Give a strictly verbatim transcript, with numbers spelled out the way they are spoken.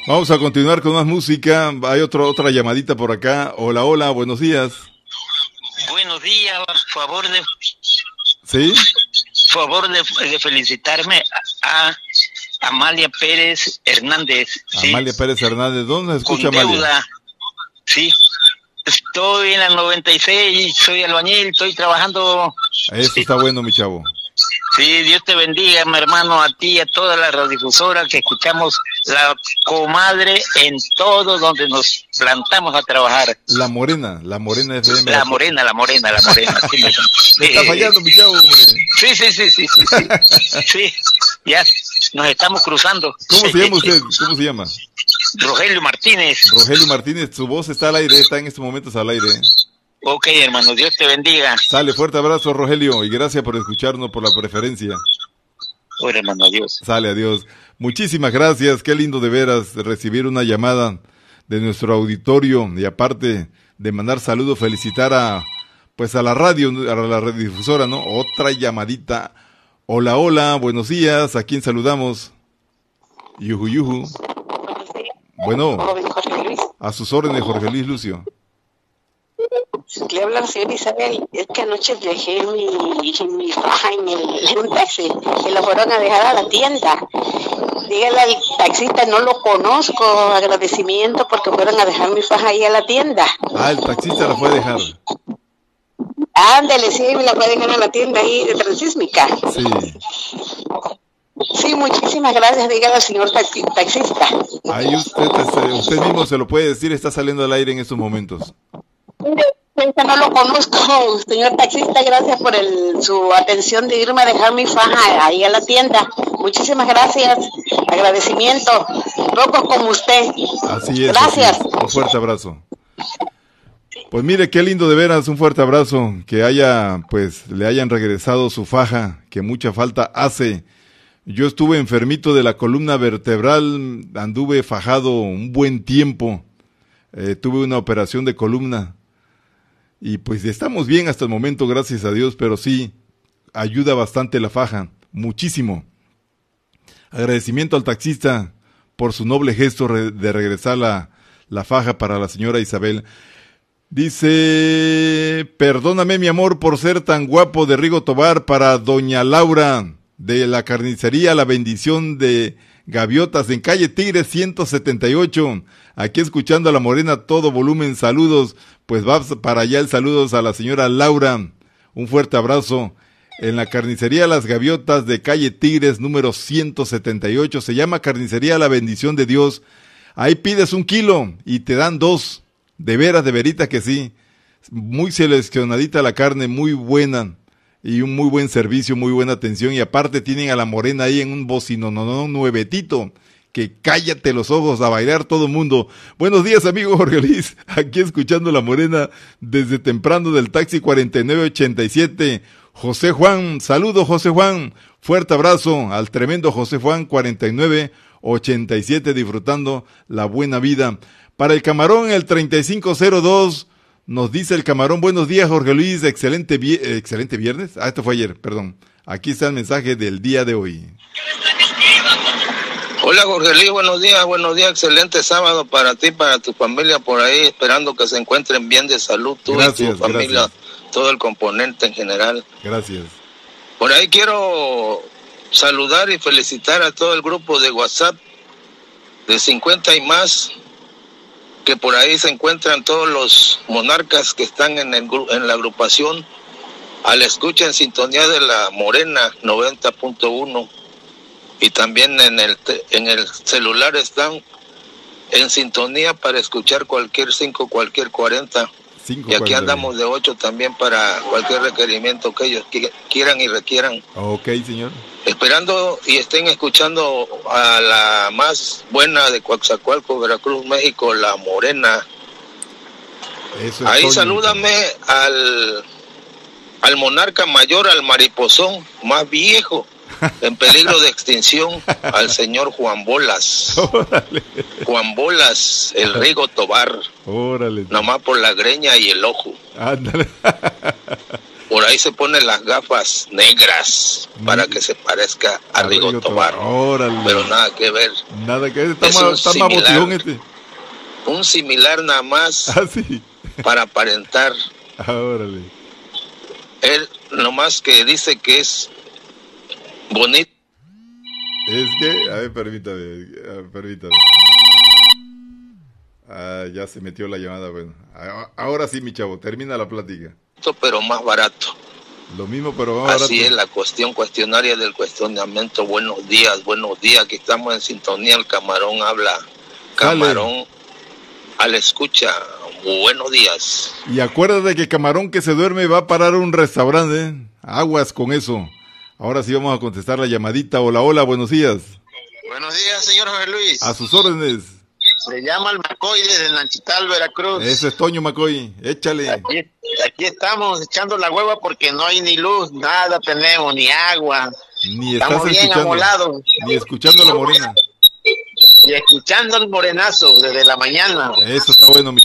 Vamos a continuar con más música. Hay otro, otra llamadita por acá. Hola, hola, buenos días. Buenos días, favor de... ¿Sí? Favor de, de felicitarme a, a Amalia Pérez Hernández. ¿Sí? Amalia Pérez Hernández, ¿dónde se escucha Con Amalia? deuda. Sí, estoy en la noventa y seis, soy albañil, estoy trabajando. Eso sí. está bueno, mi chavo. Sí, Dios te bendiga, mi hermano, a ti y a toda la radiodifusora que escuchamos la comadre en todo donde nos plantamos a trabajar. La Morena, la Morena F M. La Morena, la Morena, la Morena. Sí, me, me está fallando, mi chavo, hombre. Sí, sí, sí, sí, sí, sí. Sí, ya nos estamos cruzando. ¿Cómo se llama usted? ¿Cómo se llama? Rogelio Martínez. Rogelio Martínez, su voz está al aire, está en estos momentos al aire. Ok, hermano, Dios te bendiga. Sale, fuerte abrazo, Rogelio, y gracias por escucharnos, por la preferencia. Hola, hermano, adiós. Sale, adiós. Muchísimas gracias, qué lindo de veras recibir una llamada de nuestro auditorio, y aparte de mandar saludos, felicitar a, pues a la radio, a la radiodifusora, ¿no? Otra llamadita. Hola, hola, buenos días, ¿a quién saludamos? Yuju, yuju. Bueno, a sus órdenes, Jorge Luis Lucio. Le habla la señora Isabel. Es que anoche dejé mi, mi faja en, el, en un taxi y la fueron a dejar a la tienda. Dígale al taxista, no lo conozco, agradecimiento porque fueron a dejar mi faja ahí a la tienda. Ah, el taxista la fue a dejar. Ándale, sí, me la fue a dejar a la tienda ahí de Transísmica. Sí. Sí, muchísimas gracias, dígale al señor taxi, taxista. Ahí usted, usted mismo se lo puede decir, está saliendo al aire en estos momentos. No lo conozco, señor taxista, gracias por el, su atención de irme a dejar mi faja ahí a la tienda. Muchísimas gracias, agradecimiento, locos como usted. Así es. Gracias. Así es. Un fuerte abrazo. Pues mire, qué lindo de veras, un fuerte abrazo, que haya, pues, le hayan regresado su faja, que mucha falta hace. Yo estuve enfermito de la columna vertebral, anduve fajado un buen tiempo, eh, tuve una operación de columna. Y pues estamos bien hasta el momento, gracias a Dios, pero sí, ayuda bastante la faja, muchísimo. Agradecimiento al taxista por su noble gesto de regresar la, la faja para la señora Isabel. Dice, perdóname mi amor por ser tan guapo, de Rigo Tobar, para doña Laura, de la carnicería La Bendición de Gaviotas, en calle Tigres ciento setenta y ocho, aquí escuchando a la Morena a todo volumen. Saludos, pues va para allá el saludos a la señora Laura, un fuerte abrazo, en la carnicería Las Gaviotas de calle Tigres número ciento setenta y ocho, se llama Carnicería La Bendición de Dios. Ahí pides un kilo y te dan dos, de veras, de verita que sí, muy seleccionadita la carne, muy buena, y un muy buen servicio, muy buena atención, y aparte tienen a la Morena ahí en un bocinonón nuevetito, que cállate los ojos, a bailar todo el mundo. Buenos días, amigo Jorge Luis, aquí escuchando la Morena desde temprano del taxi cuarenta y nueve ochenta y siete, José Juan, saludo José Juan, fuerte abrazo al tremendo José Juan, cuarenta y nueve ochenta y siete, disfrutando la buena vida. Para el Camarón, el treinta y cinco cero dos, nos dice el Camarón, buenos días Jorge Luis, excelente, vi- excelente viernes, ah, esto fue ayer, perdón, aquí está el mensaje del día de hoy. Hola Jorge Luis, buenos días, buenos días, excelente sábado para ti, para tu familia por ahí, esperando que se encuentren bien de salud, tú gracias, y tu familia, gracias. Todo el componente en general. Gracias. Por ahí quiero saludar y felicitar a todo el grupo de WhatsApp de cincuenta y más, que por ahí se encuentran todos los monarcas que están en, el, en la agrupación, a la escucha en sintonía de la Morena noventa punto uno, y también en el, en el celular están en sintonía para escuchar cualquier cinco, cualquier cuarenta, cinco, y aquí cuarenta. Andamos de ocho también para cualquier requerimiento que ellos quieran y requieran. Ok, señor. Esperando y estén escuchando a la más buena de Coatzacoalcos, Veracruz, México, la Morena. Eso ahí salúdame al, al monarca mayor, al mariposón más viejo, en peligro de extinción, al señor Juan Bolas. Órale. Juan Bolas, el Rigo Tobar. Órale. Nomás por la greña y el ojo. Ándale. por ahí se pone las gafas negras mm. para que se parezca a, a Rigo, Rigo Tobar. Órale. Pero nada que ver. Nada que ver, está, es más, está similar, más botellón este. Un similar nada más. Ah, sí. Para aparentar. Ah, órale. Él nomás que dice que es bonito. Es que, a ver, permítame, a ver, permítame. Ah, ya se metió la llamada, bueno. Ahora sí, mi chavo, termina la plática. Pero más barato. Lo mismo, pero más barato. Así es la cuestión cuestionaria del cuestionamiento. Buenos días, buenos días, aquí estamos en sintonía. El Camarón habla. Camarón Dale. A la escucha. Buenos días. Y acuérdate que Camarón que se duerme va a parar a un restaurante, ¿eh? Aguas con eso. Ahora sí vamos a contestar la llamadita. Hola, hola, buenos días. Buenos días, señor José Luis. A sus órdenes. Se llama el Macoy desde Nanchital, Veracruz. Eso es Toño Macoy, échale. Aquí, aquí estamos echando la hueva porque no hay ni luz, nada tenemos, ni agua. Ni estamos estás bien escuchando, amolados. Ni escuchando a la morena. Y escuchando el morenazo desde la mañana. Eso está bueno, mi